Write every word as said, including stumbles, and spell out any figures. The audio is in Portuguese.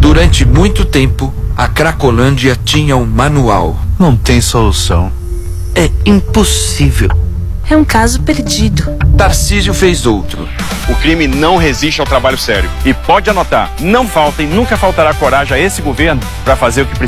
Durante muito tempo, a Cracolândia tinha um manual. Não tem solução. É impossível. É um caso perdido. Tarcísio fez outro. O crime não resiste ao trabalho sério. E pode anotar, não falta e nunca faltará coragem a esse governo para fazer o que precisa.